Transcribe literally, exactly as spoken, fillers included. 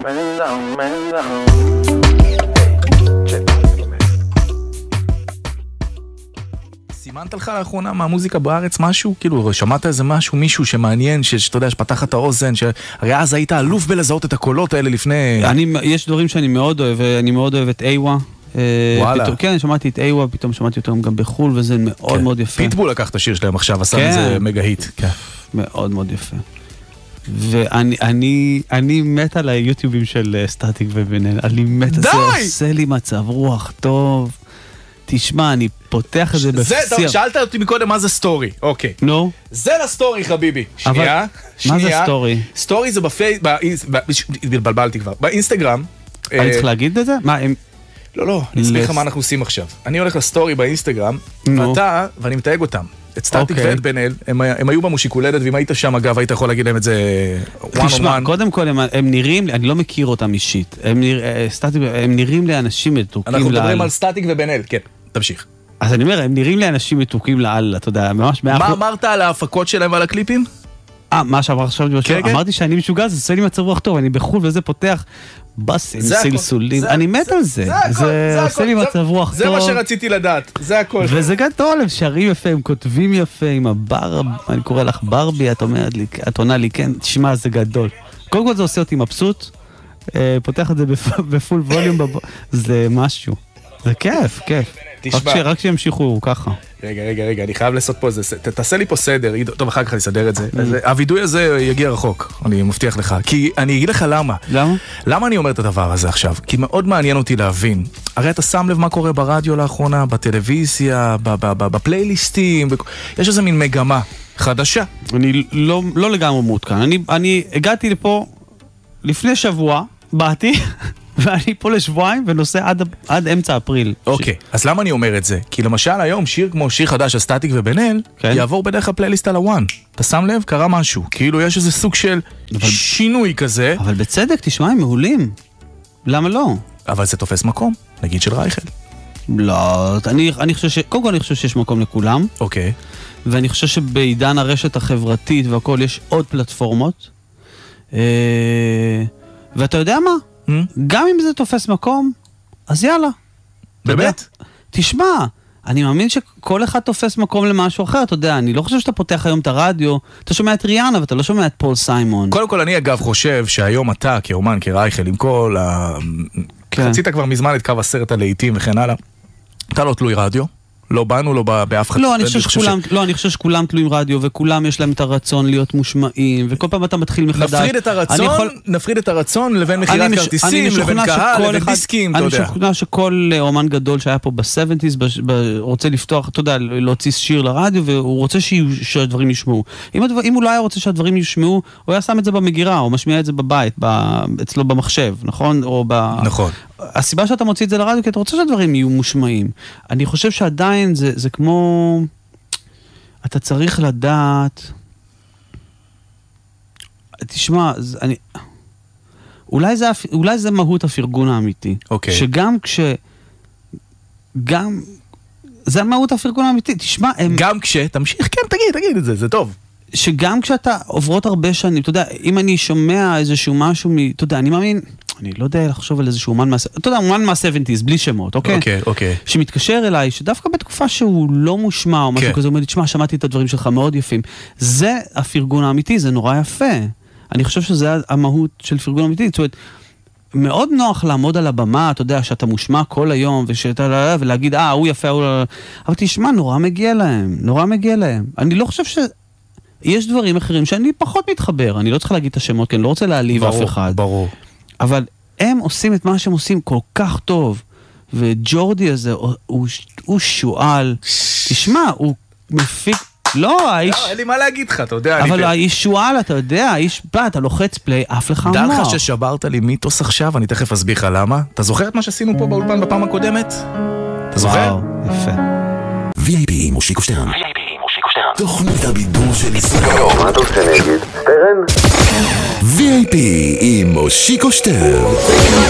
Man down, man down. סימנת לך לאחרונה מהמוזיקה בארץ משהו? כאילו, שמעת איזה משהו, מישהו שמעניין, שאתה יודע, שפתח את האוזן, שהרי אז היית אלוף בלזהות את הקולות האלה לפני... אני, יש דברים שאני מאוד אוהב, אני מאוד אוהב את איווה. וואלה. פתאום, כן, שמעתי את איווה, פתאום שמעתי אותם גם בחול, וזה מאוד כן. מאוד יפה. פיטבול לקח את השיר שלהם עכשיו, עשה כן. איזה מגה היט. כן. מאוד מאוד יפה. ואני אני, אני מת על היוטיובים של סטטיק ובן-אל. אני מת, זה עושה לי מצב רוח טוב. תשמע, אני פותח את זה בפסיר. שאלת אותי מקודם מה זה סטורי, אוקיי. נו? זה לסטורי, חביבי. שנייה, מה זה סטורי? סטורי זה בפייס... התבלבלתי כבר. באינסטגרם... אני צריך להגיד את זה? מה, הם... לא, לא, אני אסביר לך מה אנחנו עושים עכשיו. אני הולך לסטורי באינסטגרם, ואתה, ואני מתייג אותם. את סטטיק ואת בן-אל, הם היו במושיקולדת, ואם היית שם, אגב, היית יכול להגיד להם את זה one on one. תשמע, קודם כל, הם נראים, אני לא מכיר אותם אישית, הם נראים לאנשים מתוקים לאל. אנחנו מדברים על סטטיק ובן-אל, כן, תמשיך. אז אני אומר, הם נראים לאנשים מתוקים לאל, אתה יודע, ממש... מה אמרת על ההפקות שלהם ועל הקליפים? אה, מה שאמרת עכשיו, אמרתי שאני משוגע, זה עושה לי מצב רוח טוב, אני בחול וזה פותח בסים, סלסולים, אני מת על זה, זה עושה לי מצב רוח טוב. זה מה שרציתי לדעת, זה הכל. וזה גדול, הם שרים יפה, הם כותבים יפה, עם הבר, אני קורא לך ברבי, את אומרת לי, את עונה לי, כן, תשמע, זה גדול. קודם כל זה עושה אותי מבסוט, פותח את זה בפול ווליום, זה משהו, זה כיף, כיף. רק שימשיכו ככה. רגע, רגע, רגע, אני חייב לעשות פה, תעשה לי פה סדר, טוב, אחר כך אני אסדר את זה. הווידוי הזה יגיע רחוק, אני מבטיח לך. כי אני אגיד לך למה. למה? למה אני אומר את הדבר הזה עכשיו? כי מאוד מעניין אותי להבין. הרי אתה שם לב מה קורה ברדיו לאחרונה, בטלוויזיה, בפלייליסטים, יש איזה מין מגמה חדשה. אני לא לגמרי מעודכן. אני הגעתי לפה לפני שבוע, באתי... ואני פה לשבועיים ונוסע עד, עד אמצע אפריל. אוקיי, ש... אז למה אני אומר את זה? כי למשל היום שיר כמו שיר חדש, הסטטיק ובן-אל, כן? יעבור בדרך הפלייליסט על הוואן. אתה שם לב? קרה משהו. כאילו יש איזה סוג של אבל... שינוי כזה. אבל בצדק, תשמע, הם מעולים. למה לא? אבל זה תופס מקום, נגיד של רייכל. לא, אני, אני חושב ש... קודם כל אני חושב שיש מקום לכולם. אוקיי. ואני חושב שבעידן הרשת החברתית והכל יש עוד פלטפורמות. אה... ואתה יודע מה? גם אם זה תופס מקום, אז יאללה. באמת? תשמע, אני מאמין שכל אחד תופס מקום למשהו אחר, אתה יודע, אני לא חושב שאתה פותח היום את הרדיו, אתה שומע את ריאנה ואתה לא שומע את פול סיימון. קודם כל אני אגב חושב שהיום אתה כאומן, כרייכל, עם כל ה... חצית כבר מזמן את קו עשרת הלהיטים וכן הלאה, אתה לא תלוי רדיו. לא באנו, לא באף אחד. לא, אני חושב שכולם, לא, אני חושב שכולם תלויים רדיו, וכולם יש להם את הרצון להיות מושמעים, וכל פעם אתה מתחיל מחדש. נפריד את הרצון, נפריד את הרצון לבין מכירת כרטיסים, לבין קהל, לבין דיסקים, אתה יודע. אני משוכנע שכל אומן גדול שהיה פה ב-שבעים רוצה לפתוח, אתה יודע, להוציא שיר לרדיו, והוא רוצה שהדברים ישמעו. אם הוא לא היה רוצה שהדברים ישמעו, הוא היה שם את זה במגירה, או משמיע את זה בבית, אצלו במחשב, נכון? נכון. הסיבה שאתה מוציא את זה לרדיו, כי אתה רוצה שהדברים יהיו מושמעים. אני חושב שעדיין זה, זה כמו... אתה צריך לדעת... תשמע, זה, אני... אולי זה, אולי זה מהות הפרגון האמיתי. אוקיי. שגם כש... גם... זה מהות הפרגון האמיתי. תשמע, הם... גם כש... תמשיך, כן, תגיד, תגיד את זה, זה טוב. שגם כשאתה עוברות הרבה שנים, אתה יודע, אם אני שומע איזשהו משהו מ... אתה יודע, אני מאמין... אני לא יודע לחשוב על איזשהו אומן מה... אתה יודע, אומן מה-שבעים, בלי שמות, אוקיי? אוקיי, אוקיי. שמתקשר אליי, שדווקא בתקופה שהוא לא מושמע, או משהו כזה, הוא אומר לי, תשמע, שמעתי את הדברים שלך מאוד יפים. זה הפרגון האמיתי, זה נורא יפה. אני חושב שזה המהות של פרגון אמיתי. זאת אומרת, מאוד נוח לעמוד על הבמה, אתה יודע, שאתה מושמע כל היום, ושאתה... ולהגיד, אה, הוא יפה, הוא... אבל תשמע, נורא מגיע להם, נורא מגיע להם. אני לא חושב ש... יש דברים אחרים שאני פחות מתחבר, אני לא צריך להגיד את השמות, כי אני לא רוצה להעליב אף אחד. ברור. אבל הם עושים את מה שהם עושים כל כך טוב, וג'ורדי הזה, הוא, הוא שואל, תשמע, הוא מפיק, לא, האיש... לא, אין לי מה להגיד לך, אתה יודע. אבל האיש שואל, אתה יודע, האיש בא, אתה לוחץ פליי, אף לך דע אמר. לך ששברת לי מיתוס עכשיו, אני תכף אסביר לך למה. אתה זוכר את מה שעשינו פה באולפן בפעם הקודמת? אתה זוכר? וואו, יפה. וי איי פי עם מושיקו שטרן. תוכנית הבידור של ישראל. מה אתה עושה נגיד? סטרן? וי איי פי עם מושיקו שטרן.